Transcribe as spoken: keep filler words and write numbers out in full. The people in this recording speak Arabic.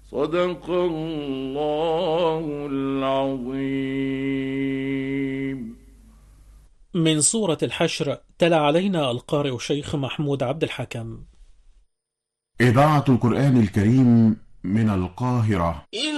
صدق الله العظيم. من سورة الحشر تلا علينا القارئ شيخ محمود عبد الحكم. إذاعة القرآن الكريم من القاهرة.